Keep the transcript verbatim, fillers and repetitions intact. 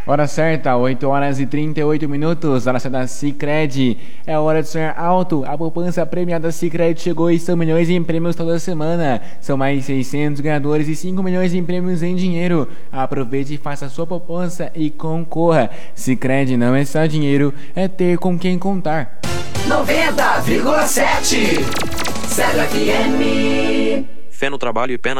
Hora certa, oito horas e trinta e oito minutos, hora certa Sicredi. É hora de sonhar alto. A poupança premiada Sicredi chegou e são milhões em prêmios toda semana. São mais seiscentos ganhadores e cinco milhões em prêmios em dinheiro. Aproveite e faça sua poupança e concorra. Sicredi não é só dinheiro, é ter com quem contar. noventa vírgula sete Zero F M. Fé no trabalho e pé na